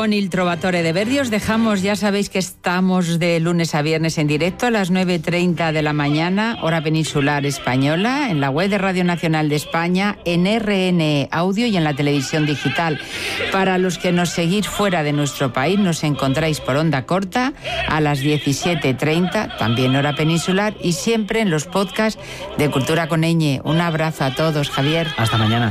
con Il Trovatore de Verdi. Os dejamos, ya sabéis que estamos de lunes a viernes en directo a las 9:30 de la mañana, hora peninsular española, en la web de Radio Nacional de España, en RN Audio y en la televisión digital. Para los que nos seguís fuera de nuestro país, nos encontráis por onda corta a las 17:30, también hora peninsular, y siempre en los podcasts de Cultura con Ñ. Un abrazo a todos, Javier. Hasta mañana.